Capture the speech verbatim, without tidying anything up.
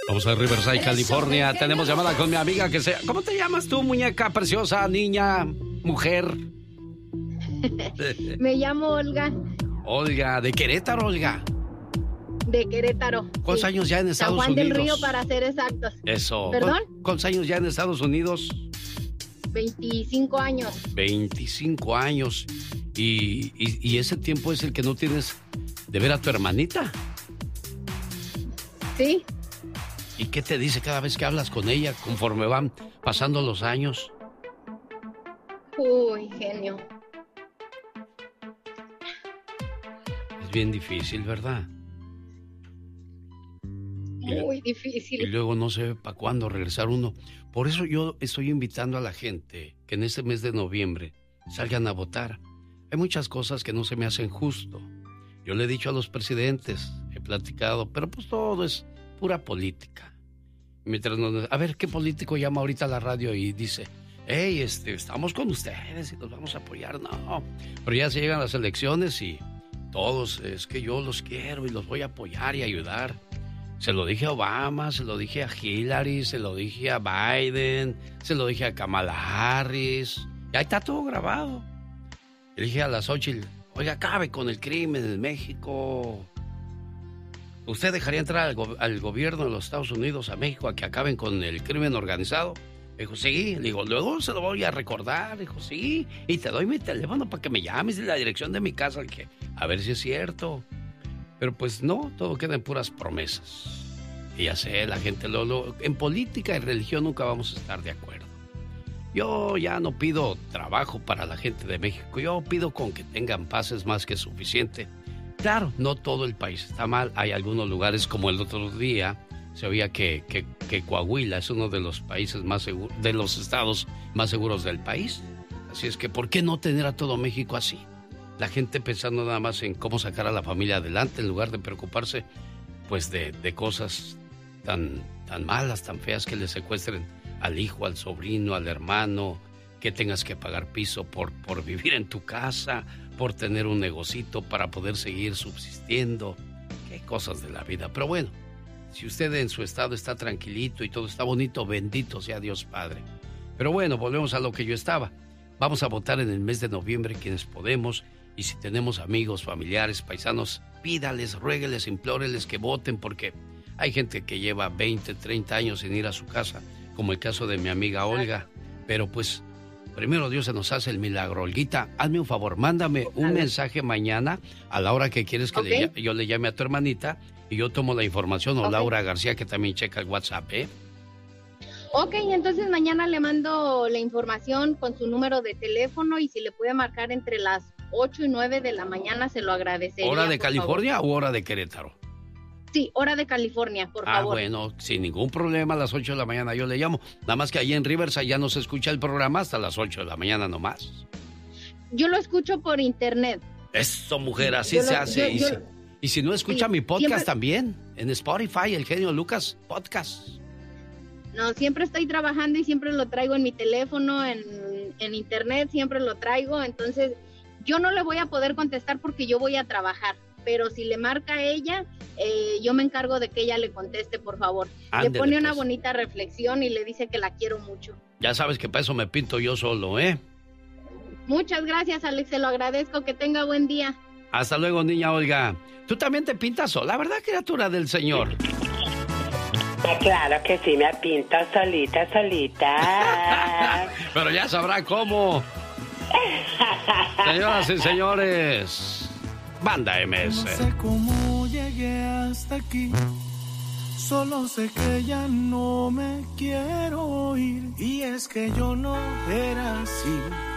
Vamos a Riverside, California. Tenemos llamada con mi amiga que sea. ¿Cómo te llamas tú, muñeca preciosa, niña, mujer? Me llamo Olga. Olga, ¿de Querétaro, Olga? De Querétaro. ¿Cuántos sí. años ya en Estados San Juan Unidos? del Río, para ser exactos. Eso. ¿Perdón? ¿Cuántos años ya en Estados Unidos? veinticinco años. veinticinco años. Y, y, y ese tiempo es el que no tienes de ver a tu hermanita. Sí. ¿Y qué te dice cada vez que hablas con ella conforme van pasando los años? Uy, genio. Es bien difícil, ¿verdad? Muy difícil. Y luego no sé para cuándo regresar uno. Por eso yo estoy invitando a la gente que en este mes de noviembre salgan a votar. Hay muchas cosas que no se me hacen justo. Yo le he dicho a los presidentes, he platicado, pero pues todo es pura política. Mientras nos, a ver, ¿qué político llama ahorita a la radio y dice, hey, este, estamos con ustedes y los vamos a apoyar? No, pero ya se llegan las elecciones y todos, es que yo los quiero y los voy a apoyar y ayudar. Se lo dije a Obama, se lo dije a Hillary, se lo dije a Biden, se lo dije a Kamala Harris. Y ahí está todo grabado. Le dije a la Xochitl, oiga, acabe con el crimen en México. ¿Usted dejaría entrar al, go- al gobierno de los Estados Unidos a México a que acaben con el crimen organizado? Dijo, sí. Le digo, luego se lo voy a recordar. Dijo, sí. Y te doy mi teléfono para que me llames y la dirección de mi casa. Que, a ver si es cierto. Pero pues no, todo queda en puras promesas. Y ya sé, la gente lo, lo... En política y religión nunca vamos a estar de acuerdo. Yo ya no pido trabajo para la gente de México. Yo pido con que tengan paz es más que suficiente. Claro, no todo el país está mal. Hay algunos lugares, como el otro día, se oía que, que, que Coahuila es uno de los países más seguros, de los estados más seguros del país. Así es que, ¿por qué no tener a todo México así? La gente pensando nada más en cómo sacar a la familia adelante en lugar de preocuparse pues de, de cosas tan, tan malas, tan feas, que le secuestren al hijo, al sobrino, al hermano, que tengas que pagar piso por, por vivir en tu casa, por tener un negocito para poder seguir subsistiendo. Qué cosas de la vida. Pero bueno, si usted en su estado está tranquilito y todo está bonito, bendito sea Dios Padre. Pero bueno, volvemos a lo que yo estaba. Vamos a votar en el mes de noviembre quienes podemos. Y si tenemos amigos, familiares, paisanos, pídales, ruégueles, implóreles que voten, porque hay gente que lleva veinte, treinta años sin ir a su casa, como el caso de mi amiga Olga. Pero pues, primero Dios se nos hace el milagro. Olguita, hazme un favor, mándame un mensaje mañana a la hora que quieres que okay. le, yo le llame a tu hermanita y yo tomo la información, o okay. Laura García, que también checa el WhatsApp, ¿eh? Ok, entonces mañana le mando la información con su número de teléfono y si le puede marcar entre las ocho y nueve de la mañana, se lo agradecería. ¿Hora de California favor. o hora de Querétaro? Sí, hora de California, por ah, favor. Ah, bueno, sin ningún problema, a las ocho de la mañana yo le llamo. Nada más que allí en Riverside ya no se escucha el programa hasta las ocho de la mañana nomás. Yo lo escucho por internet. Eso, mujer, así yo se lo, hace. Yo, y, yo, si, y si no escucha sí, mi podcast siempre... también, en Spotify, El Genio Lucas Podcast. No, siempre estoy trabajando y siempre lo traigo en mi teléfono, en, en internet, siempre lo traigo. Entonces, yo no le voy a poder contestar porque yo voy a trabajar. Pero si le marca a ella, eh, yo me encargo de que ella le conteste, por favor. Ándele, le pone una pues. bonita reflexión y le dice que la quiero mucho. Ya sabes que para eso me pinto yo solo, ¿eh? Muchas gracias, Alex, se lo agradezco. Que tenga buen día. Hasta luego, niña Olga. Tú también te pintas sola, ¿verdad, criatura del Señor? Claro que sí, me pinto solita, solita. Pero ya sabrá cómo. Señoras y señores, Banda M S. No sé cómo llegué hasta aquí. Solo sé que ya no me quiero ir. Y es que yo no era así.